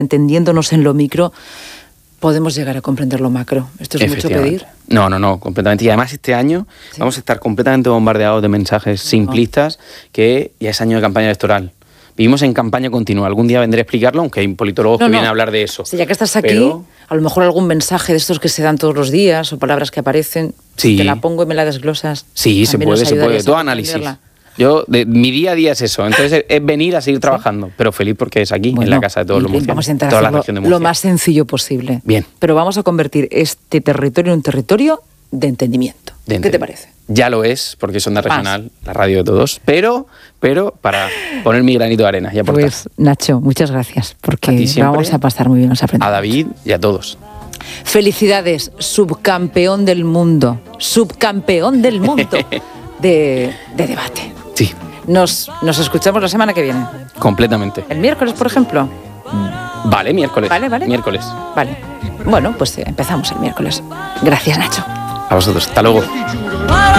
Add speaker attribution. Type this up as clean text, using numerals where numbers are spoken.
Speaker 1: entendiéndonos en lo micro, podemos llegar a comprender lo macro. ¿Esto es mucho pedir?
Speaker 2: No, completamente. Y además este año vamos a estar completamente bombardeados de mensajes simplistas, que ya es año de campaña electoral. Vivimos en campaña continua. Algún día vendré a explicarlo, aunque hay politólogos que vienen a hablar de eso.
Speaker 1: Sí, ya que estás aquí, a lo mejor algún mensaje de estos que se dan todos los días o palabras que aparecen,
Speaker 2: sí,
Speaker 1: te la pongo y me la desglosas.
Speaker 2: Sí, se puede. Todo análisis. Mi día a día es eso. Entonces es venir a seguir trabajando, pero feliz porque es aquí, en la casa de todos los murcianos.
Speaker 1: Vamos a intentar hacerlo lo más sencillo posible.
Speaker 2: Bien.
Speaker 1: Pero vamos a convertir este territorio en un territorio de entendimiento. ¿Qué te parece?
Speaker 2: Ya lo es, porque es Onda Regional, la radio de todos, pero para poner mi granito de arena y aportar.
Speaker 1: Pues Nacho, muchas gracias, porque vamos a pasar muy bien los aprendizajes.
Speaker 2: A David y a todos.
Speaker 1: Felicidades, subcampeón del mundo de debate.
Speaker 2: Sí.
Speaker 1: Nos escuchamos la semana que viene.
Speaker 2: Completamente.
Speaker 1: ¿El miércoles, por ejemplo?
Speaker 2: Vale, miércoles.
Speaker 1: ¿Vale?
Speaker 2: Miércoles.
Speaker 1: Vale. Bueno, pues empezamos el miércoles. Gracias, Nacho.
Speaker 2: A vosotros. Hasta luego.